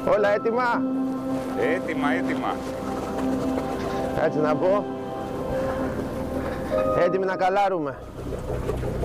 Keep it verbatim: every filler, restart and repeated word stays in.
Όλα έτοιμα. Έτοιμα, έτοιμα. Κάτσε να πω. Έτοιμοι να καλάρουμε.